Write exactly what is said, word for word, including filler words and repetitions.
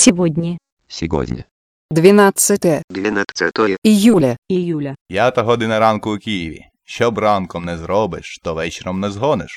Сегодня. Сегодня. дванадцяте дванадцятое июля. Июля. П'ята година ранку у Києві. Що б ранком не зробиш, то вечором не згониш.